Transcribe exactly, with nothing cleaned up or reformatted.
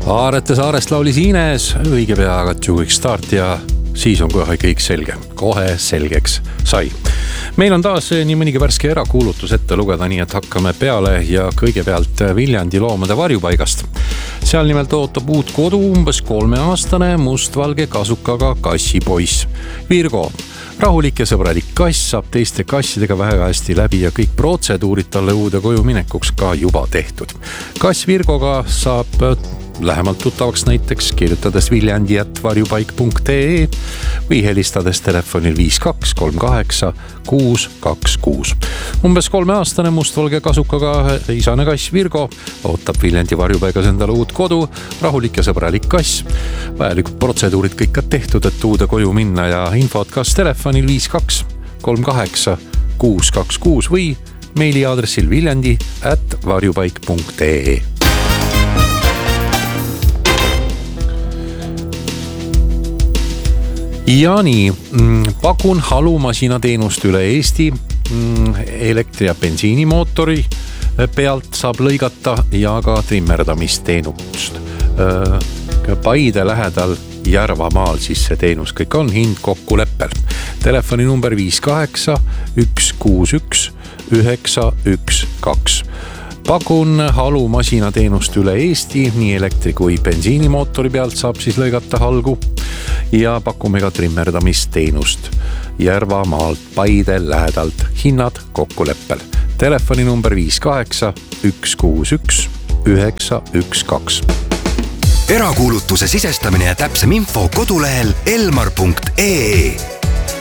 Aarete saarest laulis Ines, õige pea Katjugiks start ja siis on kohe kõik selge. Kohe selgeks sai. Meil on taas nii mõnigi värske erakuulutus ette lugeda, nii et hakkame peale ja kõigepealt Viljandi loomade varjupaigast. Seal nimelt ootab uut kodu umbes kolmeaastane mustvalge kasukaga kassipoiss. Virgo. Rahulik ja sõbralik kass saab teiste kassidega väga hästi läbi ja kõik protseduurid talle uude koju minekuks ka juba tehtud. Kass Virgoga saab lähemalt tuttavaks näiteks kirjutades viljandi at varjupaik punkt ee või helistades telefonil viis kaks kolm kaheksa kuus kaks kuus. Umbes kolmeaastane mustvalge kasukaga isane kass Virgo ootab Viljandi varjupaigas endale uut kodu, rahulik ja sõbralik kass. Vajalikud protseduurid kõik ka tehtud, et uude koju minna ja infot kas telefonil viis kaks kolm kaheksa kuus kaks kuus või meiliaadressil viljandi at varjupaik punkt ee. Ja nii, pakun halumasinateenust üle Eesti, elektri- ja bensiinimootori pealt saab lõigata ja ka trimmerdamisteenust. Paide lähedal Järvamaal siis see teenus kõik on hind kokkuleppel. Telefoni number viis kaheksa üks kuus üks üheksa üks kaks. Pakun halumasinateenust üle Eesti, nii elektri- kui bensiinimootori pealt saab siis lõigata halgu ja pakume ka trimmerdamisteenust Järvamaalt Paide lähedalt, hinnad kokkuleppel. Telefoni number viis kaheksa üks kuus üks üheksa üks kaks. Erakuulutuse sisestamine ja täpsem info kodulehel elmar punkt ee.